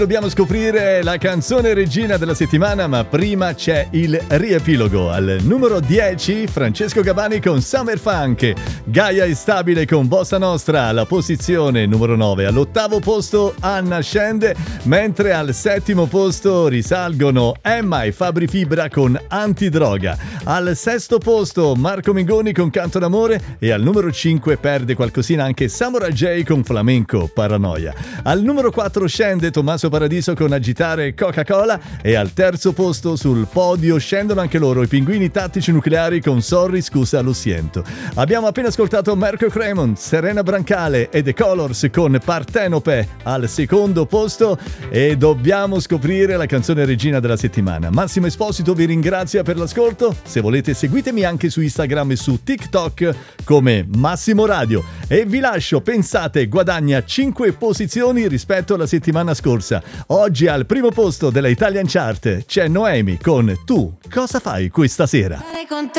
Dobbiamo scoprire la canzone regina della settimana, ma prima c'è il riepilogo. Al numero 10 Francesco Gabbani con Summer Funk, Gaia è stabile con Bossa Nostra alla posizione numero 9. All'8° posto Anna scende, mentre al 7° posto risalgono Emma e Fabri Fibra con Antidroga. Al 6° posto Marco Mengoni con Canto d'amore e al numero 5 perde qualcosina anche Samurai J con Flamenco Paranoia. Al numero 4 scende Tommaso Paradiso con Agitare Coca-Cola e al 3° posto sul podio scendono anche loro i Pinguini Tattici Nucleari con Sorry scusa lo siento. Abbiamo appena ascoltato Marco Cremon, Serena Brancale e The Colors con Partenope al 2° posto e dobbiamo scoprire la canzone regina della settimana. Massimo Esposito vi ringrazia per l'ascolto. Se volete seguitemi anche su Instagram e su TikTok come Massimo Radio e vi lascio, pensate, guadagna 5 posizioni rispetto alla settimana scorsa. Oggi al primo posto della Italian Chart c'è Noemi con Tu cosa fai questa sera?